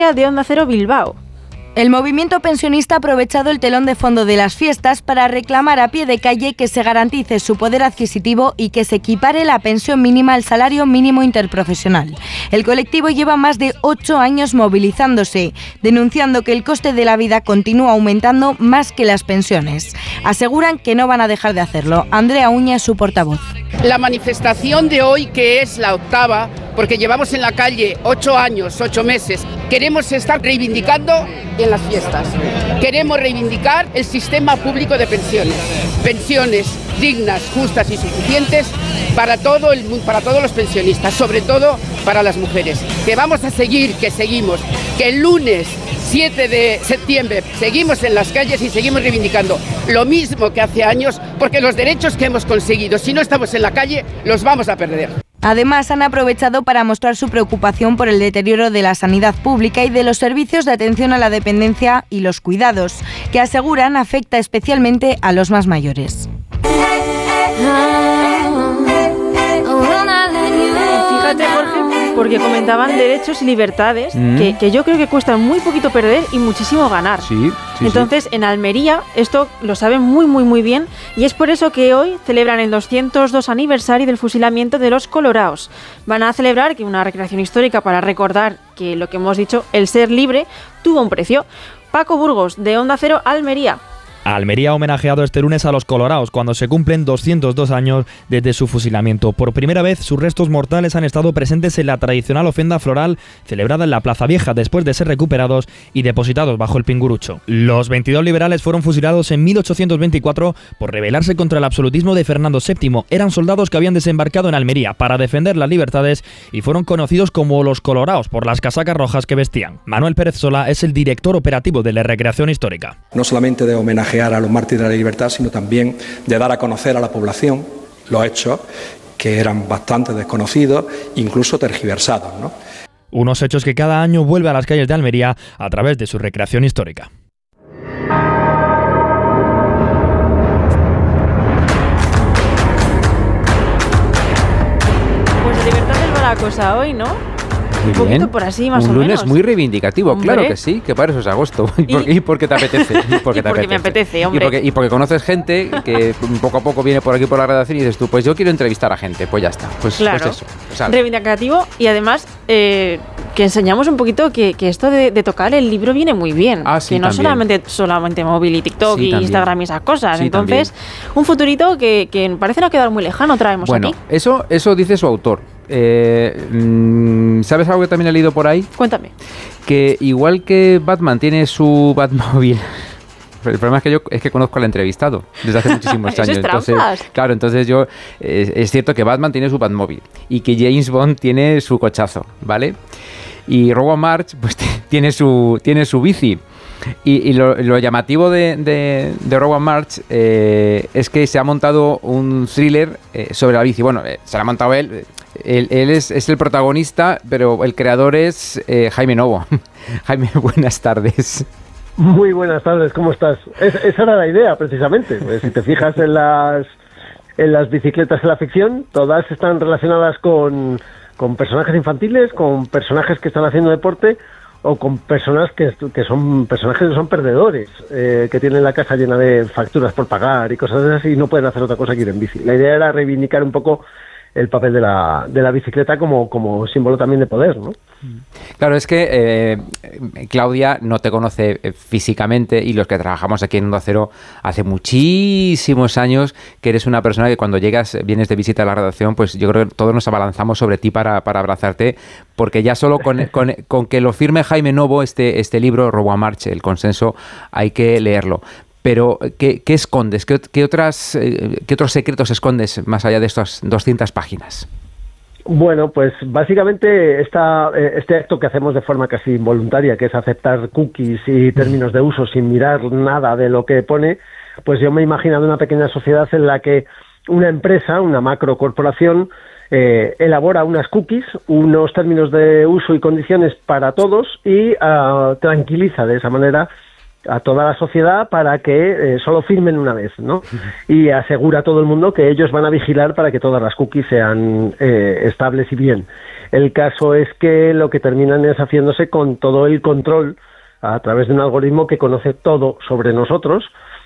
de Onda Cero Bilbao. El movimiento pensionista ha aprovechado el telón de fondo de las fiestas para reclamar a pie de calle que se garantice su poder adquisitivo y que se equipare la pensión mínima al salario mínimo interprofesional. El colectivo lleva más de 8 años movilizándose, denunciando que el coste de la vida continúa aumentando más que las pensiones. Aseguran que no van a dejar de hacerlo. Andrea Uña es su portavoz. La manifestación de hoy, que es la 8ª, porque llevamos en la calle 8 años, 8 meses, queremos estar reivindicando en las fiestas. Queremos reivindicar el sistema público de pensiones. Pensiones dignas, justas y suficientes para todos los pensionistas, sobre todo para las mujeres. Que vamos a seguir, que seguimos, que el lunes 7 de septiembre seguimos en las calles y seguimos reivindicando lo mismo que hace años, porque los derechos que hemos conseguido, si no estamos en la calle, los vamos a perder. Además, han aprovechado para mostrar su preocupación por el deterioro de la sanidad pública y de los servicios de atención a la dependencia y los cuidados, que aseguran afecta especialmente a los más mayores. Fíjate, Jorge, porque comentaban derechos y libertades que yo creo que cuesta muy poquito perder y muchísimo ganar. Sí. Entonces, en Almería, esto lo saben muy bien, y es por eso que hoy celebran el 202 aniversario del fusilamiento de los coloraos. Van a celebrar que una recreación histórica para recordar que lo que hemos dicho, el ser libre, tuvo un precio. Paco Burgos, de Onda Cero, Almería. Almería ha homenajeado este lunes a los coloraos cuando se cumplen 202 años desde su fusilamiento. Por primera vez, sus restos mortales han estado presentes en la tradicional ofrenda floral celebrada en la Plaza Vieja después de ser recuperados y depositados bajo el Pingurucho. Los 22 liberales fueron fusilados en 1824 por rebelarse contra el absolutismo de Fernando VII. Eran soldados que habían desembarcado en Almería para defender las libertades y fueron conocidos como los coloraos por las casacas rojas que vestían. Manuel Pérez Sola es el director operativo de la recreación histórica. No solamente de homenajear a los mártires de la libertad, sino también de dar a conocer a la población los hechos que eran bastante desconocidos, incluso tergiversados, ¿no? Unos hechos que cada año vuelve a las calles de Almería a través de su recreación histórica. Pues de libertades va la cosa hoy, ¿no? Muy un poquito bien. por así, más o Un menos. lunes muy reivindicativo, Hombre. claro que sí, que para eso es agosto. Y porque te apetece. Porque me apetece, hombre. Y porque conoces gente que poco a poco viene por aquí por la redacción y dices tú, pues yo quiero entrevistar a gente, pues ya está. Pues claro, eso. O sea, reivindicativo, y además que enseñamos un poquito que esto de tocar el libro viene muy bien. Sí, que no también. solamente móvil y TikTok Sí, y también. Instagram y esas cosas. Sí, Entonces, también. un futurito que parece no quedar muy lejano traemos bueno, aquí. eso dice su autor. ¿Sabes algo que también he leído por ahí? Cuéntame. Que igual que Batman tiene su Batmóvil. El problema es que conozco al entrevistado desde hace muchísimos Eso años. es trampas. Entonces yo es cierto que Batman tiene su Batmóvil y que James Bond tiene su cochazo, ¿vale? Y Rowan March pues tiene su bici. Y lo llamativo de Rowan March es que se ha montado un thriller sobre la bici. Bueno, se lo ha montado él. Él es el protagonista, pero el creador es Jaime Novo. Jaime, buenas tardes. Muy buenas tardes, ¿cómo estás? Esa era la idea, precisamente. Pues, si te fijas en las bicicletas de la ficción, todas están relacionadas con personajes infantiles, con personajes que están haciendo deporte o con personas que son personajes que son perdedores, que tienen la casa llena de facturas por pagar y cosas así y no pueden hacer otra cosa que ir en bici. La idea era reivindicar un poco el papel de la bicicleta como símbolo también de poder, ¿no? Claro, es que Claudia no te conoce físicamente y los que trabajamos aquí en Onda Cero hace muchísimos años que eres una persona que cuando vienes de visita a la redacción, pues yo creo que todos nos abalanzamos sobre ti para abrazarte, porque ya solo con que lo firme Jaime Novo este libro, Rowan March, El consenso, hay que leerlo. Pero, ¿qué escondes? ¿Qué otros secretos escondes más allá de estas 200 páginas? Bueno, pues básicamente este acto que hacemos de forma casi involuntaria, que es aceptar cookies y términos de uso sin mirar nada de lo que pone, pues yo me he imaginado una pequeña sociedad en la que una empresa, una macrocorporación, elabora unas cookies, unos términos de uso y condiciones para todos y tranquiliza de esa manera a toda la sociedad para que solo firmen una vez, ¿no? Y asegura a todo el mundo que ellos van a vigilar para que todas las cookies sean estables y bien. El caso es que lo que terminan es haciéndose con todo el control a través de un algoritmo que conoce todo sobre nosotros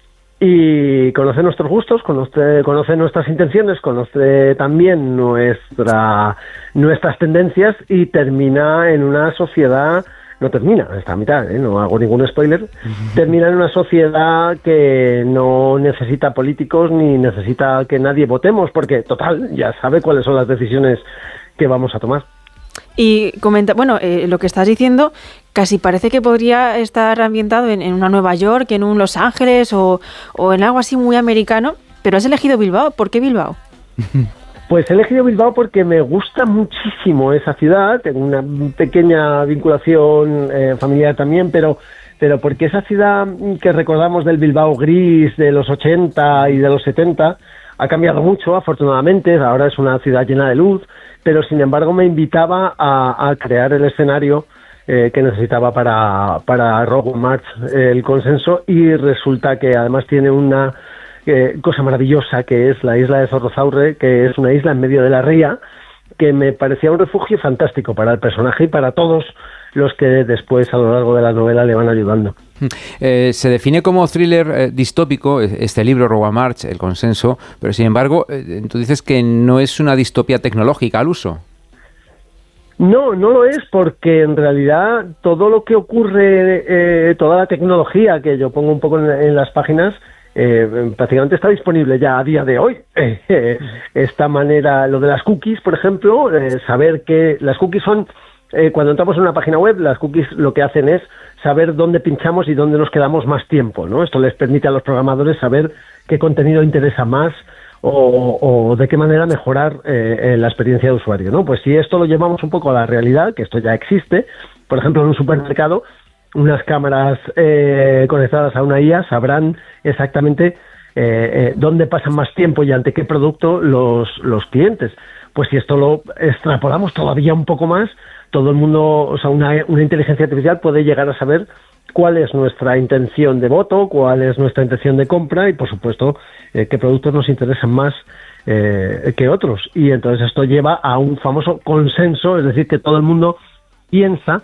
y conoce nuestros gustos, conoce nuestras intenciones, conoce también nuestras tendencias y termina en una sociedad. No termina, está a mitad, no hago ningún spoiler, termina en una sociedad que no necesita políticos ni necesita que nadie votemos, porque total, ya sabe cuáles son las decisiones que vamos a tomar. Y comenta, lo que estás diciendo casi parece que podría estar ambientado en una Nueva York, en un Los Ángeles o en algo así muy americano, pero has elegido Bilbao. ¿Por qué Bilbao? Pues he elegido Bilbao porque me gusta muchísimo esa ciudad, tengo una pequeña vinculación familiar también, pero porque esa ciudad que recordamos del Bilbao gris de los 80 y de los 70 ha cambiado mucho, afortunadamente, ahora es una ciudad llena de luz, pero sin embargo me invitaba a crear el escenario que necesitaba para Rogue March, el consenso, y resulta que además tiene una cosa maravillosa que es la isla de Zorrozaurre, que es una isla en medio de la ría, que me parecía un refugio fantástico para el personaje y para todos los que después a lo largo de la novela le van ayudando. Se define como thriller distópico este libro, Rogue March, El consenso, pero sin embargo tú dices que no es una distopía tecnológica al uso. No lo es, porque en realidad todo lo que ocurre, toda la tecnología que yo pongo un poco en las páginas, prácticamente está disponible ya a día de hoy. Esta manera, lo de las cookies, por ejemplo, saber que las cookies son, cuando entramos en una página web, las cookies lo que hacen es saber dónde pinchamos y dónde nos quedamos más tiempo, ¿no? Esto les permite a los programadores saber qué contenido interesa más o de qué manera mejorar la experiencia de usuario, ¿no? Pues si esto lo llevamos un poco a la realidad, que esto ya existe, por ejemplo, en un supermercado, unas cámaras conectadas a una IA sabrán exactamente dónde pasan más tiempo y ante qué producto los clientes. Pues si esto lo extrapolamos todavía un poco más, todo el mundo, o sea, una inteligencia artificial puede llegar a saber cuál es nuestra intención de voto, cuál es nuestra intención de compra y, por supuesto, qué productos nos interesan más que otros. Y entonces esto lleva a un famoso consenso, es decir, que todo el mundo piensa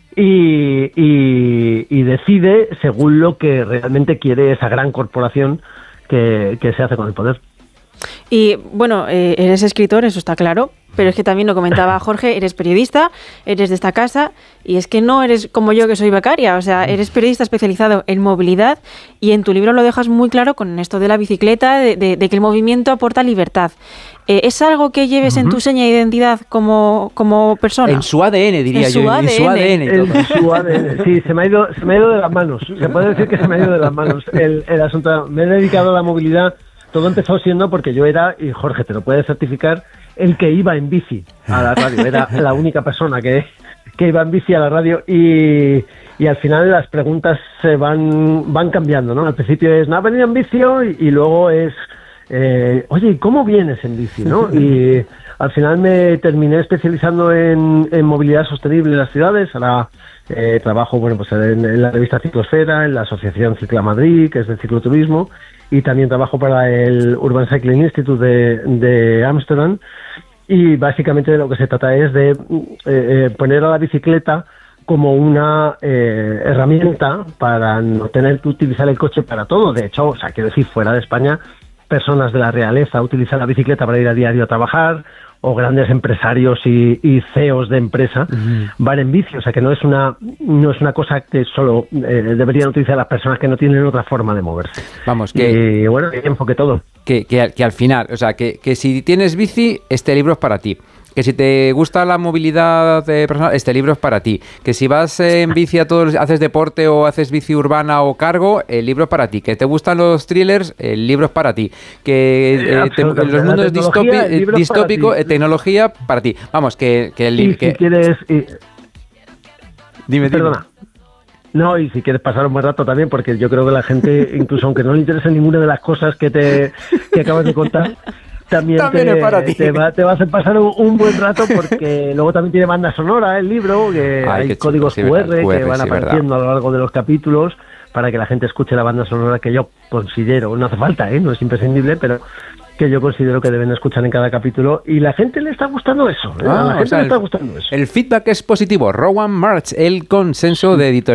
y decide según lo que realmente quiere esa gran corporación que se hace con el poder. Y bueno, eres escritor, eso está claro, pero es que también lo comentaba Jorge, eres periodista, eres de esta casa y es que no eres como yo que soy becaria, o sea, eres periodista especializado en movilidad y en tu libro lo dejas muy claro con esto de la bicicleta, de que el movimiento aporta libertad. ¿Es algo que lleves en tu seña de identidad como persona? En su ADN, diría yo. En su ADN. En su ADN. Sí, se me ha ido de las manos. Se puede decir que se me ha ido de las manos el asunto. Me he dedicado a la movilidad. Todo empezó siendo porque yo era, y Jorge te lo puede certificar, el que iba en bici a la radio. Era la única persona que iba en bici a la radio y al final las preguntas se van cambiando, ¿no? Al principio es, ¿no has venido en bici hoy? Y luego es, oye, ¿y cómo vienes en bici, no? Y al final me terminé especializando en movilidad sostenible en las ciudades. Ahora trabajo, pues en la revista Ciclosfera, en la asociación Cicla Madrid, que es de cicloturismo, y también trabajo para el Urban Cycling Institute de Ámsterdam, y básicamente de lo que se trata es de poner a la bicicleta como una herramienta para no tener que utilizar el coche para todo. De hecho, o sea, quiero decir, fuera de España, personas de la realeza utilizan la bicicleta para ir a diario a trabajar, o grandes empresarios y CEOs de empresa van en bici, o sea que no es una cosa que solo deberían utilizar las personas que no tienen otra forma de moverse. Vamos, que y bueno, enfoque todo. Que al final, o sea, que si tienes bici, este libro es para ti. Que si te gusta la movilidad personal, este libro es para ti. Que si vas en bici haces deporte o haces bici urbana o cargo, el libro es para ti. Que te gustan los thrillers, el libro es para ti. Que los mundos distópicos, tecnología, para ti. Vamos, que el libro... Si quieres... Dime. Perdona. No, y si quieres pasar un buen rato también, porque yo creo que la gente, incluso aunque no le interese ninguna de las cosas que acabas de contar... También es para ti. Te va a hacer pasar un buen rato, porque luego también tiene banda sonora el libro, que hay códigos QR que van apareciendo a lo largo de los capítulos para que la gente escuche la banda sonora que yo considero, no hace falta, no es imprescindible, pero que yo considero que deben escuchar en cada capítulo, y la gente le está gustando eso. A la gente le está gustando eso. El feedback es positivo. Rowan March, el consenso de editorial